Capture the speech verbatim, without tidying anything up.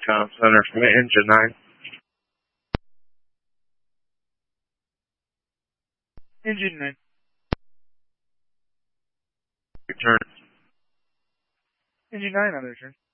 Com Center from Engine nine. Engine nine. Return. Engine nine on the return.